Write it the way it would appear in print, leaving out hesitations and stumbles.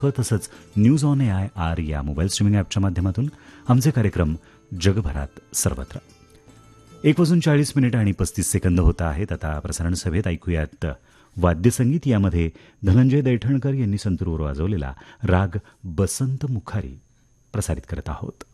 तसंच news on AIR या mobile streaming ॲपच्या माध्यमातून आमचे कार्यक्रम जगभरात सर्वत्र. 1:40 आणि 35 सेकंद होत आहेत. आता प्रसारण सभेत ऐकूयात वाद्यसंगीत. यामध्ये धनंजय दैठणकर यांनी संतूरवर वाजवलेला राग बसंत मुखारी प्रसारित करत आहोत.